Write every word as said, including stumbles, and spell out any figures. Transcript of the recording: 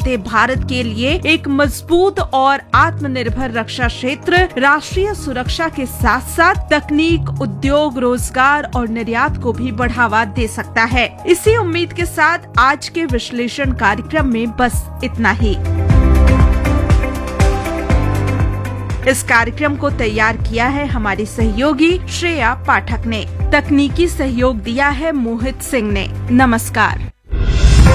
बनते भारत के लिए एक मजबूत और आत्मनिर्भर रक्षा क्षेत्र राष्ट्रीय सुरक्षा के साथ साथ तकनीक, उद्योग, रोजगार और निर्यात को भी बढ़ावा दे सकता है। इसी उम्मीद के साथ आज के विश्लेषण कार्यक्रम में बस इतना ही। इस कार्यक्रम को तैयार किया है हमारी सहयोगी श्रेया पाठक ने। तकनीकी सहयोग दिया है मोहित सिंह ने। नमस्कार।